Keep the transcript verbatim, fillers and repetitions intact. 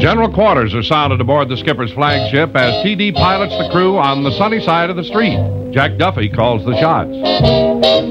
General quarters are sounded aboard the skipper's flagship as T D pilots the crew on the sunny side of the street. Jack Duffy calls the shots.